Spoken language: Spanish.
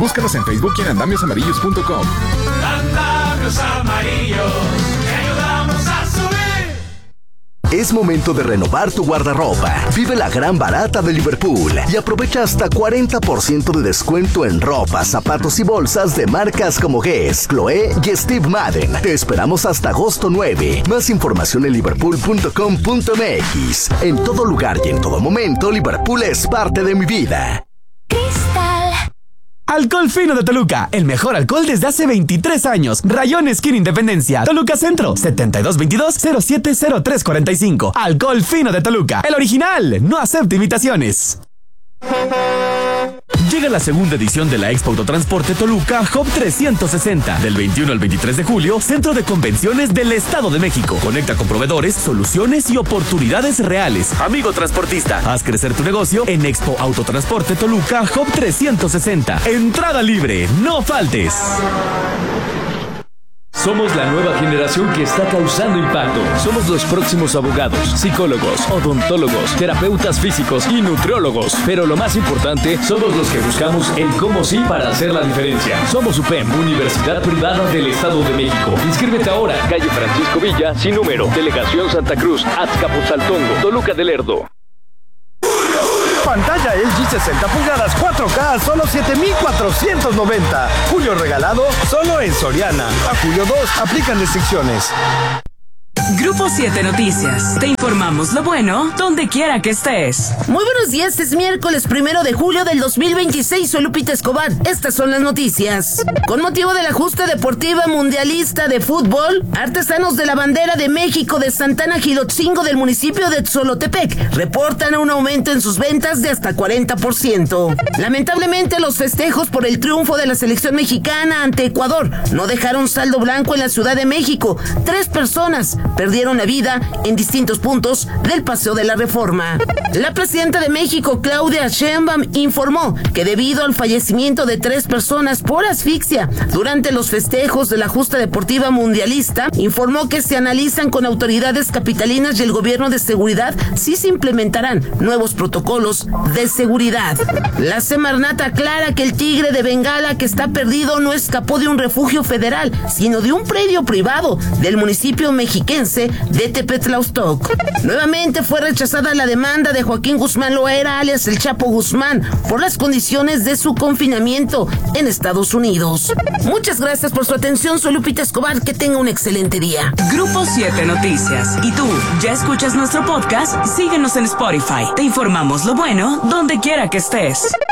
Búscanos en Facebook y en andamiosamarillos.com. Andamios Amarillos, te ayudamos a subir. Es momento de renovar tu guardarropa. Vive la gran barata de Liverpool y aprovecha hasta 40% de descuento en ropa, zapatos y bolsas de marcas como Guess, Chloé y Steve Madden. Te esperamos hasta agosto 9. Más información en liverpool.com.mx. En todo lugar y en todo momento, Liverpool es parte de mi vida. Alcohol Fino de Toluca, el mejor alcohol desde hace 23 años. Rayón Esquina Independencia, Toluca Centro, 7222-070345. Alcohol Fino de Toluca, el original, no acepta imitaciones. Llega la segunda edición de la Expo Autotransporte Toluca Hub 360. Del 21 al 23 de julio, Centro de Convenciones del Estado de México. Conecta con proveedores, soluciones y oportunidades reales. Amigo transportista, haz crecer tu negocio en Expo Autotransporte Toluca Hub 360. Entrada libre, no faltes. Somos la nueva generación que está causando impacto. Somos los próximos abogados, psicólogos, odontólogos, terapeutas físicos y nutriólogos. Pero lo más importante, somos los que buscamos el cómo sí para hacer la diferencia. Somos UPEM, Universidad Privada del Estado de México. Inscríbete ahora, calle Francisco Villa, sin número, Delegación Santa Cruz, Azcapotzaltongo, Toluca del Lerdo. Pantalla LG 60 pulgadas 4K, solo 7,490. Julio regalado, solo en Soriana. A julio 2, aplican restricciones. Grupo 7 Noticias. Te informamos lo bueno, donde quiera que estés. Muy buenos días, es miércoles 1 de julio del 2026. Soy Lupita Escobar. Estas son las noticias. Con motivo de la justa deportiva mundialista de fútbol, artesanos de la bandera de México de Santana Gilotzingo del municipio de Tzolotepec reportan un aumento en sus ventas de hasta 40%. Lamentablemente, los festejos por el triunfo de la selección mexicana ante Ecuador no dejaron saldo blanco en la Ciudad de México. 3 personas perdieron la vida en distintos puntos del Paseo de la Reforma. La presidenta de México, Claudia Sheinbaum, informó que debido al fallecimiento de 3 personas por asfixia durante los festejos de la justa deportiva mundialista, informó que se analizan con autoridades capitalinas y el gobierno de seguridad si se implementarán nuevos protocolos de seguridad. La Semarnat aclara que el tigre de Bengala que está perdido no escapó de un refugio federal, sino de un predio privado del municipio mexiquense de Tepetlaustoc. Nuevamente fue rechazada la demanda de Joaquín Guzmán Loera, alias El Chapo Guzmán, por las condiciones de su confinamiento en Estados Unidos. Muchas gracias por su atención. Soy Lupita Escobar. Que tenga un excelente día. Grupo 7 Noticias. ¿Y tú, ya escuchas nuestro podcast? Síguenos en Spotify. Te informamos lo bueno, donde quiera que estés.